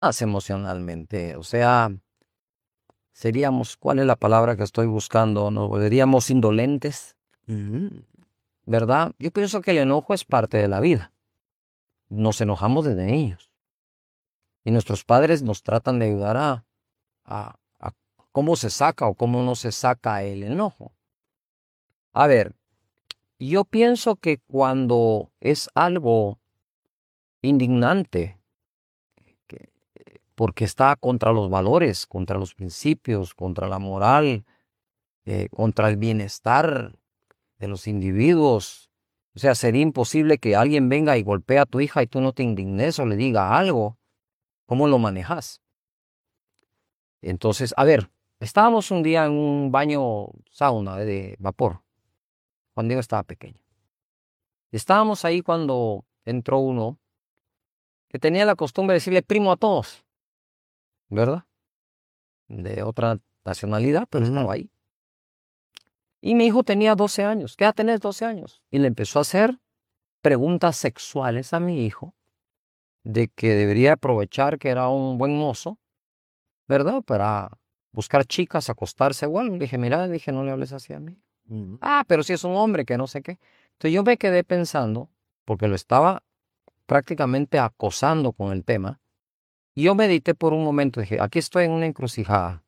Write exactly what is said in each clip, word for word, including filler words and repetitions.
más emocionalmente. O sea, seríamos, ¿cuál es la palabra que estoy buscando? Nos volveríamos indolentes, Ujú. ¿verdad? Yo pienso que el enojo es parte de la vida. Nos enojamos desde niños. Y nuestros padres nos tratan de ayudar a, a, a cómo se saca o cómo no se saca el enojo. A ver, yo pienso que cuando es algo indignante, que- porque está contra los valores, contra los principios, contra la moral, eh, contra el bienestar de los individuos. O sea, sería imposible que alguien venga y golpee a tu hija y tú no te indignes o le diga algo. ¿Cómo lo manejas? Entonces, a ver, estábamos un día en un baño sauna de vapor, cuando yo estaba pequeño. Estábamos ahí cuando entró uno que tenía la costumbre de decirle primo a todos, ¿verdad? De otra nacionalidad, pero Ujú. estaba ahí. Y mi hijo tenía doce años. ¿Qué edad tenés? doce años. Y le empezó a hacer preguntas sexuales a mi hijo de que debería aprovechar que era un buen mozo, ¿verdad? Para buscar chicas, acostarse. Bueno, le dije, mira, le dije, no le hables así a mí. Ujú. Ah, pero si es un hombre que no sé qué. Entonces yo me quedé pensando, porque lo estaba prácticamente acosando con el tema, y yo medité por un momento, dije, aquí estoy en una encrucijada.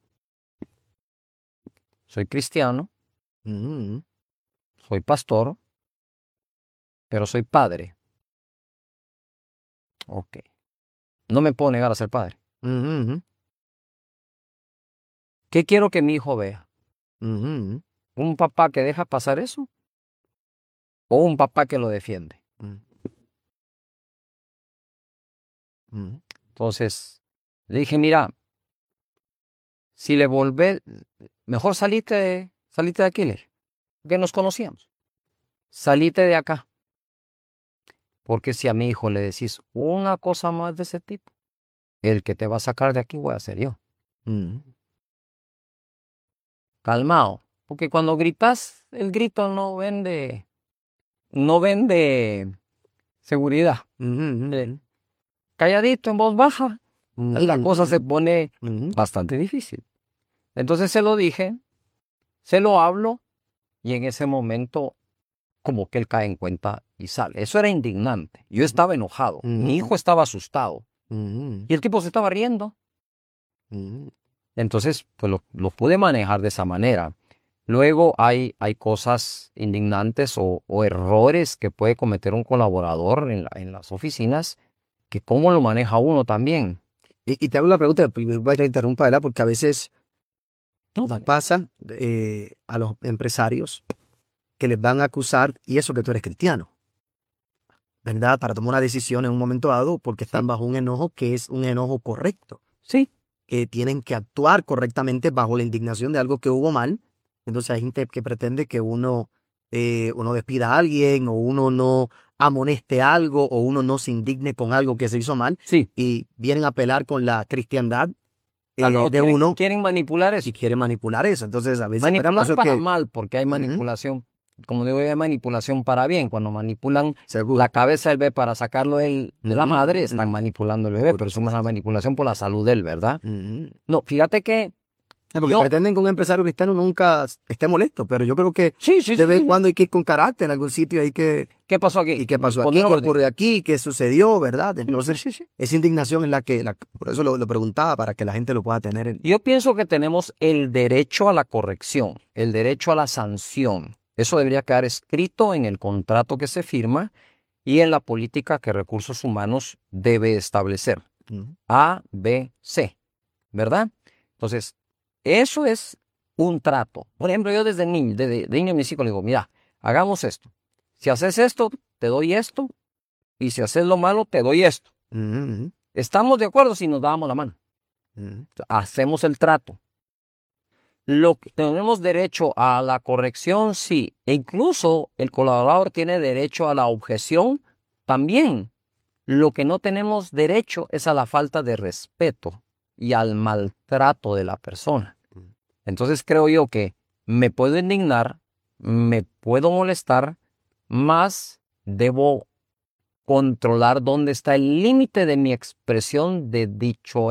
Soy cristiano, Ujú. soy pastor, pero soy padre. Ok. No me puedo negar a ser padre. Ujú. ¿Qué quiero que mi hijo vea? Ujú. ¿Un papá que deja pasar eso? ¿O un papá que lo defiende? Ujú. Ujú. Entonces, le dije, mira, si le volvés, mejor salite de, salite de aquí, le dije, que nos conocíamos. Salite de acá. Porque si a mi hijo le decís una cosa más de ese tipo, el que te va a sacar de aquí voy a ser yo. Ujú. Calmado. Porque cuando gritas, el grito no vende, no vende seguridad. Eh, Ujú. Calladito, en voz baja, la Ujú. cosa se pone Ujú. bastante difícil. Entonces se lo dije, se lo hablo, y en ese momento como que él cae en cuenta y sale. Eso era indignante. Yo estaba enojado. Mi Ujú. hijo estaba asustado. Ujú. Y el tipo se estaba riendo. Ujú. Entonces, pues lo, lo pude manejar de esa manera. Luego hay, hay cosas indignantes o, o errores que puede cometer un colaborador en, la- en las oficinas, que cómo lo maneja uno también. Y, y te hago la pregunta, primero voy a te interrumpa, ¿verdad? Porque a veces No, nos dale. pasa eh, a los empresarios que les van a acusar, y eso que tú eres cristiano, ¿verdad? Para tomar una decisión en un momento dado porque están Sí, bajo un enojo que es un enojo correcto, sí, que tienen que actuar correctamente bajo la indignación de algo que hubo mal. Entonces hay gente que pretende que uno, eh, uno despida a alguien o uno no amoneste algo o uno no se indigne con algo que se hizo mal sí. y vienen a apelar con la cristiandad Ah, eh, no, de quieren, uno quieren manipular y eso. quieren manipular eso. Entonces a veces, ¿verdad? Por Manipular eso es para que, mal, porque hay ujú, manipulación, como digo, hay manipulación para bien. Cuando manipulan la seguro. cabeza del bebé para sacarlo él de la Ujú. madre, están manipulando el bebé, Por pero es una supuesto. manipulación por la salud de él, ¿verdad? Ujú. No, fíjate que Eh, Porque yo, pretenden que un empresario cristiano nunca esté molesto, pero yo creo que sí, sí, de sí, vez en sí, sí. cuando hay que ir con carácter en algún sitio, hay que, ¿Qué pasó ¿y aquí? qué pasó aquí? Poner ¿Qué orden. ocurre aquí? ¿Qué sucedió? ¿Verdad? Sí, sí, Entonces, sí, sí. esa indignación es la que, la- por eso lo, lo preguntaba, para que la gente lo pueda tener en... Yo pienso que tenemos el derecho a la corrección, el derecho a la sanción. Eso debería quedar escrito en el contrato que se firma y en la política que Recursos Humanos debe establecer. Ujú. A, B, C, ¿verdad? Entonces, eso es un trato. Por ejemplo, yo desde niño, desde, de niño a mis hijos le digo, mira, hagamos esto. Si haces esto, te doy esto, y si haces lo malo, te doy esto. Ujú. Estamos de acuerdo si nos damos la mano. Ujú. Hacemos el trato. Lo que tenemos derecho a la corrección, sí. E incluso el colaborador tiene derecho a la objeción también. Lo que no tenemos derecho es a la falta de respeto y al maltrato de la persona. Entonces creo yo que me puedo indignar, me puedo molestar, más debo controlar dónde está el límite de mi expresión de dicho